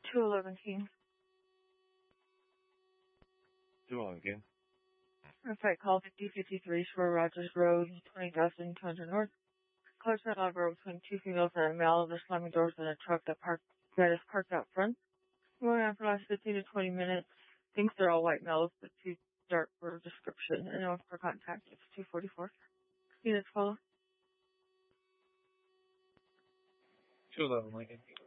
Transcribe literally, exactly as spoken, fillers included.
two eleven King. two eleven King. Fight call fifty fifty-three, Shore Rogers Road, twenty thousand two hundred North. Close that log road between two females and a male. They're slamming doors in a truck that parked that is parked out front. Going on for the last fifteen to twenty minutes. Thinks they're all white males, but too dark for description. And no for contact. It's two forty-four. Units follow. two eleven Lincoln.